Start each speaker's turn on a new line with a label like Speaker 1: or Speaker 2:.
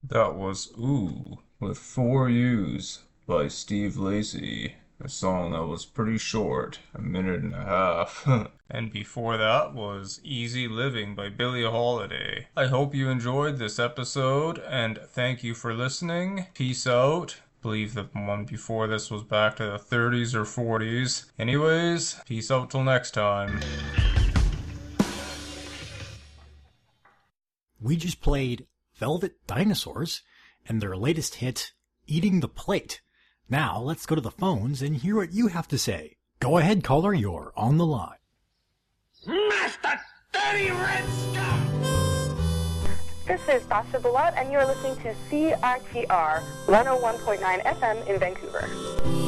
Speaker 1: That was Ooh with four U's by Steve Lacy, a song that was pretty short, a minute and a half. And before that was Easy Living by Billie Holiday. I hope you enjoyed this episode and thank you for listening. Peace out. Believe the one before this was back to the 30s or 40s. Anyways, peace out till next time.
Speaker 2: We just played Velvet Dinosaurs and their latest hit, Eating the Plate. Now let's go to the phones and hear what you have to say. Go ahead, caller, you're on the line.
Speaker 3: Master Dirty Red Scum!
Speaker 4: This is Sasha Balot, and you're listening to CRTR 101.9 FM in Vancouver.